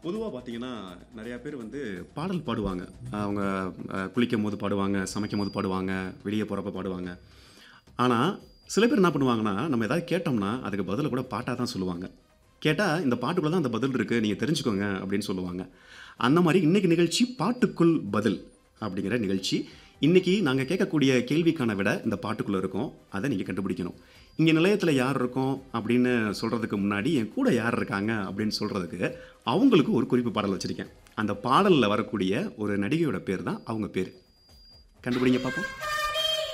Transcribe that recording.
பொதுவா பார்த்தீங்கன்னா, நெறைய பேர் வந்து பாடல் பாடுவாங்க. அவங்க குளிக்கும்போது பாடுவாங்க, சமைக்கும்போது பாடுவாங்க, வெளிய போறப்ப பாடுவாங்க. ஆனா, சில பேர் என்ன பண்ணுவாங்கன்னா, நம்ம ஏதாவது கேட்டோம்னா, அதுக்கு பதில கூட பாட்டா தான் சொல்லுவாங்க. கேட்டா, "இந்த பாட்டுக்குள்ள தான் அந்த பதில் இருக்கு. நீங்க தெரிஞ்சுக்கோங்க" அப்படின்னு சொல்லுவாங்க. அந்த மாரி இன்னைக்கு நிகழ்ச்சி "பாட்டுக்குள் பதில்" அப்படிங்கிற நிகழ்ச்சி. இன்னைக்கு நாங்க கேட்கக்கூடிய கேள்விக்கான விடை இந்த பாட்டுக்குள்ள இருக்கும். அத நீங்க கண்டுபிடிக்கணும். இங்க நிலையத்துல யார் இருக்கோம் அப்படின்னு சொல்றதுக்கு முன்னாடி, என் கூட யார் இருக்காங்க அப்படின்னு சொல்றதுக்கு, அவங்களுக்கு ஒரு குறிப்பு பாடல் வச்சிருக்கேன். அந்த பாடல்ல வரக்கூடிய ஒரு நடிகையோட பேர் தான் அவங்க பேரு. கண்டுபிடிங்க பாப்போம்.